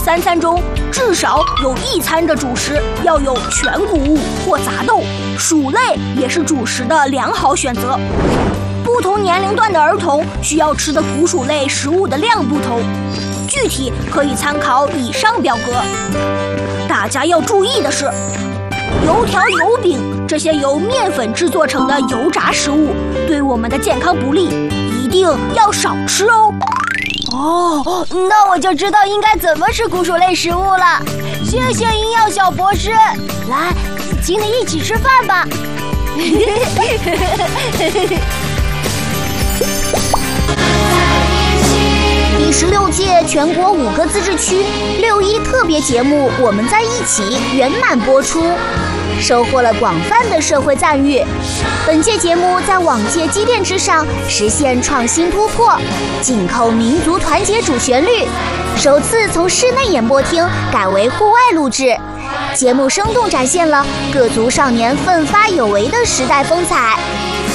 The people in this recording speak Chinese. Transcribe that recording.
3餐中至少有1餐的主食要有全谷物或杂豆，薯类也是主食的良好选择。不同年龄段的儿童需要吃的谷薯类食物的量不同，具体可以参考以上表格。大家要注意的是，油条、油饼这些由面粉制作成的油炸食物对我们的健康不利，一定要少吃哦。 哦，那我就知道应该怎么吃谷薯类食物了。谢谢营养小博士，来，请你一起吃饭吧。 第16届全国5个自治区6·1特别节目《我们在一起》圆满播出，收获了广泛的社会赞誉。本届节目在往届积淀之上实现创新突破，紧扣民族团结主旋律，首次从室内演播厅改为户外录制。节目生动展现了各族少年奋发有为的时代风采。